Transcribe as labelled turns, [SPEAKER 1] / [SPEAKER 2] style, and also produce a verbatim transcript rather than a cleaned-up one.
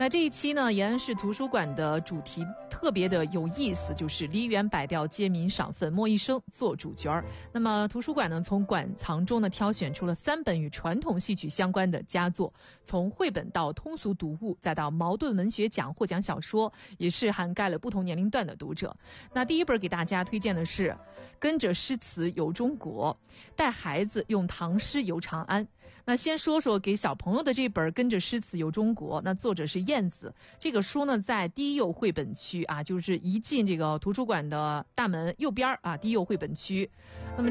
[SPEAKER 1] 那这一期呢，延安市图书馆的主题特别的有意思，就是梨园百调皆名赏，粉墨一生做主角儿。那么图书馆呢，从馆藏中呢挑选出了三本与传统戏曲相关的佳作，从绘本到通俗读物，再到茅盾文学奖获奖小说，也是涵盖了不同年龄段的读者。那第一本给大家推荐的是《跟着诗词游中国》，带孩子用唐诗游长安。那先说说给小朋友的这本《跟着诗词游中国》，那作者是燕子。这个书呢，在第一幼绘本区啊，就是一进这个图书馆的大门右边啊，第一幼绘本区。那么